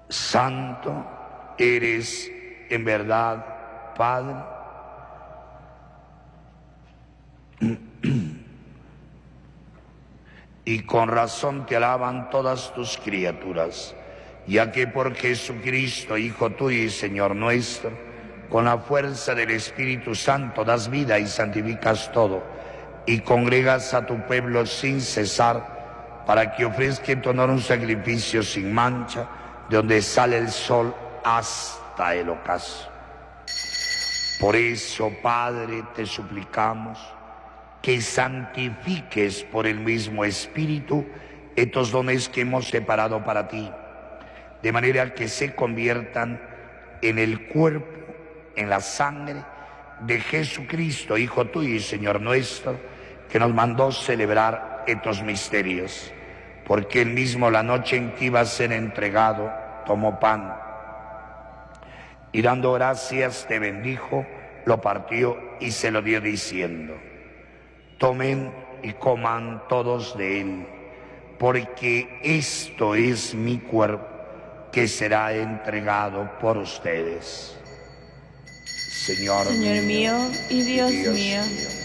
Santo eres en verdad, Padre. Y con razón te alaban todas tus criaturas, ya que por Jesucristo, Hijo tuyo y Señor nuestro, con la fuerza del Espíritu Santo das vida y santificas todo, y congregas a tu pueblo sin cesar, para que ofrezca en tu honor un sacrificio sin mancha, de donde sale el sol hasta el ocaso. Por eso, Padre, te suplicamos que santifiques por el mismo Espíritu estos dones que hemos separado para ti, de manera que se conviertan en el cuerpo, en la sangre de Jesucristo, Hijo tuyo y Señor nuestro, que nos mandó celebrar estos misterios. Porque él mismo, la noche en que iba a ser entregado, tomó pan y dando gracias te bendijo, lo partió y se lo dio diciendo: tomen y coman todos de él, porque esto es mi cuerpo que será entregado por ustedes. Señor mío y Dios mío,